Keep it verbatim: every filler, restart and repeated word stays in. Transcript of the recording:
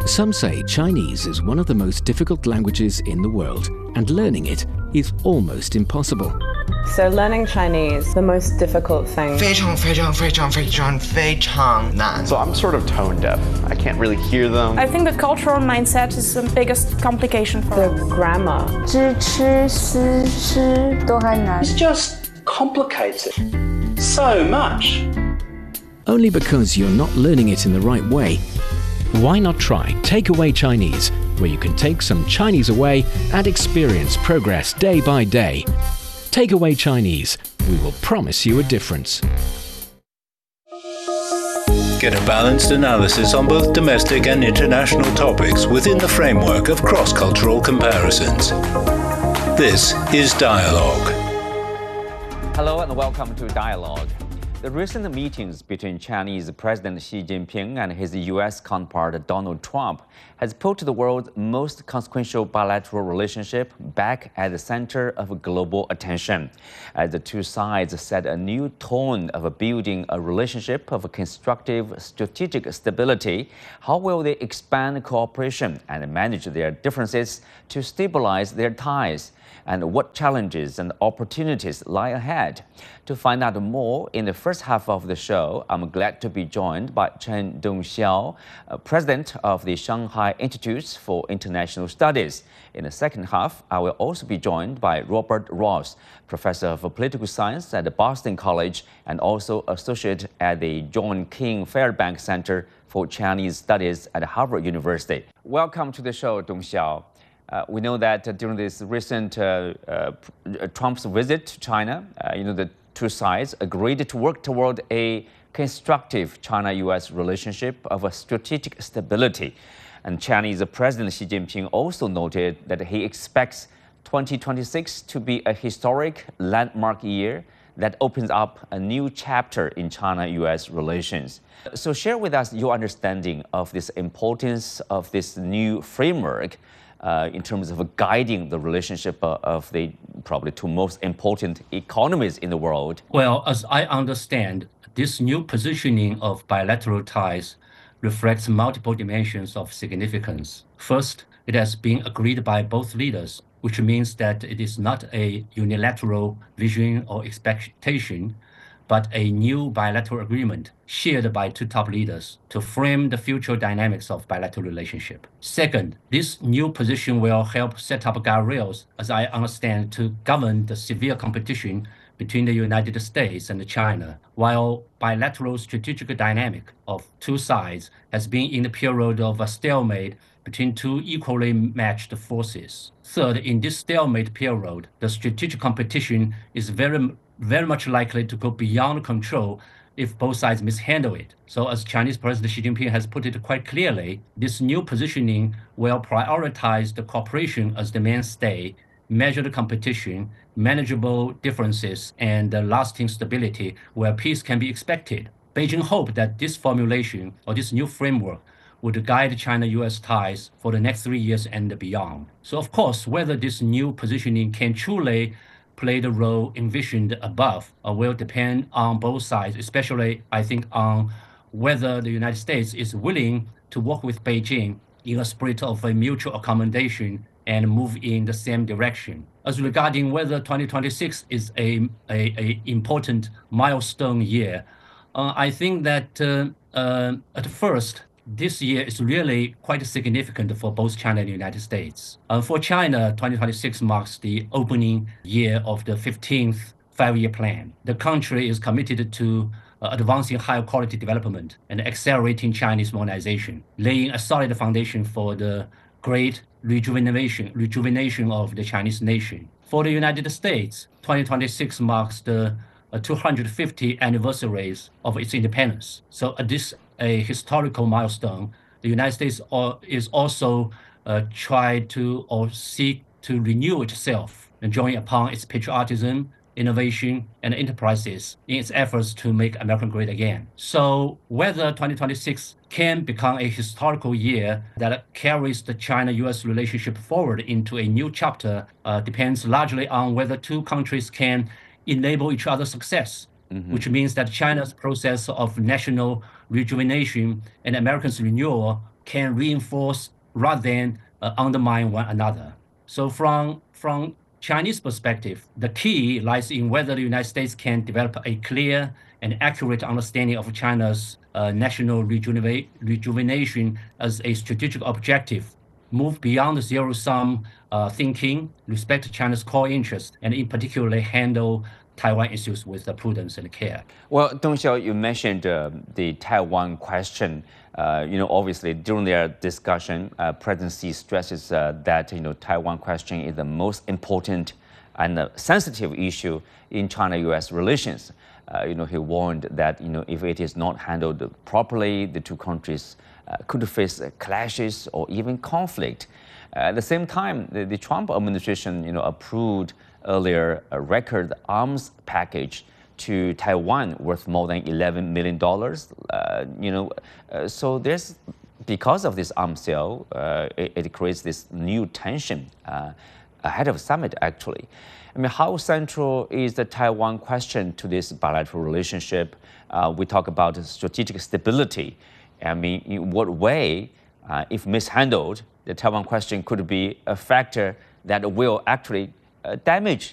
Some say Chinese is one of the most difficult languages in the world, and learning it is almost impossible. So learning Chinese, the most difficult thing. 非常非常非常非常非常难. So I'm sort of tone deaf. I can't really hear them. I think the cultural mindset is the biggest complication for The us. grammar. 知吃思吃都还难。 It's just complicated. So much. Only because you're not learning it in the right way. Why not try Takeaway Chinese, where you can take some Chinese away and experience progress day by day. Takeaway Chinese, we will promise you a difference. Get a balanced analysis on both domestic and international topics within the framework of cross-cultural comparisons. This is Dialogue. Hello and welcome to Dialogue. The recent meetings between Chinese President Xi Jinping and his U S counterpart Donald Trump has put the world's most consequential bilateral relationship back at the center of global attention. As the two sides set a new tone of building a relationship of constructive strategic stability, how will they expand cooperation and manage their differences to stabilize their ties? And what challenges and opportunities lie ahead? To find out more in the first half of the show, I'm glad to be joined by Chen Dongxiao, uh, President of the Shanghai Institute for International Studies. In the second half, I will also be joined by Robert Ross, Professor of Political Science at the Boston College and also Associate at the John King Fairbanks Center for Chinese Studies at Harvard University. Welcome to the show, Dongxiao. Uh, we know that uh, during this recent uh, uh, Trump's visit to China, uh, you know, the two sides agreed to work toward a constructive China-U S relationship of a strategic stability. And Chinese President Xi Jinping also noted that he expects twenty twenty-six to be a historic landmark year that opens up a new chapter in China-U S relations. So share with us your understanding of this importance of this new framework Uh, in terms of guiding the relationship uh, of the probably two most important economies in the world. Well, as I understand, this new positioning of bilateral ties reflects multiple dimensions of significance. First, it has been agreed by both leaders, which means that it is not a unilateral vision or expectation, but a new bilateral agreement shared by two top leaders to frame the future dynamics of bilateral relationship. Second, this new position will help set up guardrails, as I understand, to govern the severe competition between the United States and China, while bilateral strategic dynamic of two sides has been in the period of a stalemate between two equally matched forces. Third, in this stalemate period, the strategic competition is very very much likely to go beyond control if both sides mishandle it. So as Chinese President Xi Jinping has put it quite clearly, this new positioning will prioritize the cooperation as the mainstay, measured competition, manageable differences, and uh, lasting stability where peace can be expected. Beijing hoped that this formulation or this new framework would guide China-U S ties for the next three years and beyond. So of course, whether this new positioning can truly play the role envisioned above uh, will depend on both sides, especially, I think, on whether the United States is willing to work with Beijing in a spirit of a mutual accommodation and move in the same direction. As regarding whether twenty twenty-six is a, a, a important milestone year, uh, I think that uh, uh, at first, this year is really quite significant for both China and the United States. Uh, for China, twenty twenty-six marks the opening year of the fifteenth five-year plan. The country is committed to uh, advancing higher quality development and accelerating Chinese modernization, laying a solid foundation for the great rejuvenation, rejuvenation of the Chinese nation. For the United States, twenty twenty-six marks the uh, two hundred fiftieth anniversaries of its independence. So at this a historical milestone, the United States is also uh, trying to or seek to renew itself and drawing upon its patriotism, innovation, and enterprises in its efforts to make America great again. So whether twenty twenty-six can become a historical year that carries the China-U S relationship forward into a new chapter uh, depends largely on whether two countries can enable each other's success. Mm-hmm. Which means that China's process of national rejuvenation and America's renewal can reinforce rather than uh, undermine one another. So from, from Chinese perspective, the key lies in whether the United States can develop a clear and accurate understanding of China's uh, national rejuvenate, rejuvenation as a strategic objective, move beyond the zero-sum uh, thinking, respect China's core interests, and in particular handle Taiwan issues with uh, prudence and care. Well, Dong Xiao, you mentioned uh, the Taiwan question. Uh, you know, obviously during their discussion, uh, President Xi stresses uh, that you know Taiwan question is the most important and uh, sensitive issue in China-U S relations. Uh, you know, he warned that you know if it is not handled properly, the two countries uh, could face uh, clashes or even conflict. Uh, at the same time, the, the Trump administration, you know, approved earlier a record arms package to Taiwan worth more than eleven million dollars. Uh, you know, uh, so there's because of this arms sale, uh, it, it creates this new tension uh, ahead of summit. Actually, I mean, how central is the Taiwan question to this bilateral relationship? Uh, we talk about strategic stability. I mean, in what way, uh, if mishandled, the Taiwan question could be a factor that will actually uh, damage